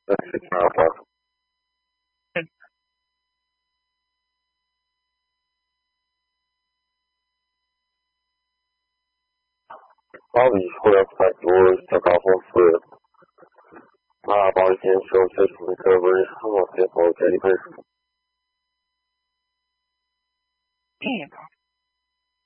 That's 6 miles left. All these outside doors took off on foot. Body cam shows safety recovery. I'm going to take a look at it. Damn.